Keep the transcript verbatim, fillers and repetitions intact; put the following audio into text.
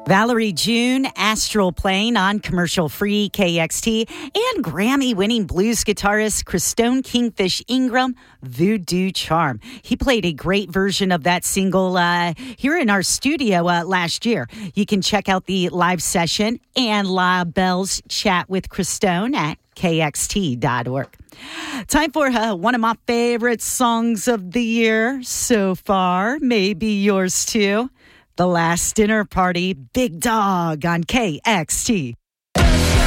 Valerie June, Astral Plane on commercial-free K X T, and Grammy-winning blues guitarist Christone Kingfish Ingram, Voodoo Charm. He played a great version of that single uh, here in our studio uh, last year. You can check out the live session and La Belle's chat with Christone at K X T dot org. Time for uh, one of my favorite songs of the year so far, maybe yours too. The Last Dinner Party, Big Dog on K X T.